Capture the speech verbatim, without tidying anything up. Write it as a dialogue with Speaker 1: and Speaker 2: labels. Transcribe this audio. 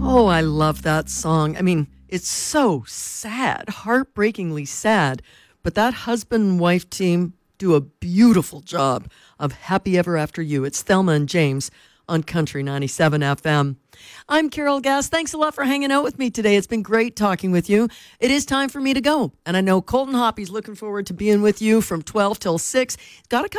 Speaker 1: Oh, I love that song. I mean, it's so sad, heartbreakingly sad. But that husband and wife team do a beautiful job of Happy Ever After You. It's Thelma and James on Country ninety-seven F M. I'm Carol Gass. Thanks a lot for hanging out with me today. It's been great talking with you. It is time for me to go. And I know Colton Hoppy's looking forward to being with you from twelve till six. Got a couple